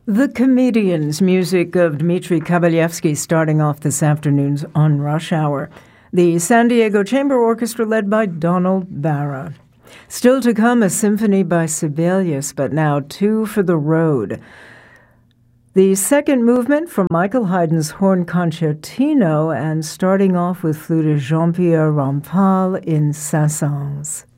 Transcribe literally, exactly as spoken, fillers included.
The Comedians, music of Dmitri Kabalevsky, starting off this afternoon's On Rush Hour. The San Diego Chamber Orchestra led by Donald Barra. Still to come, a symphony by Sibelius, but now two for the road. The second movement from Michael Haydn's Horn Concertino, and starting off with flutist Jean-Pierre Rampal in Saint-Saëns.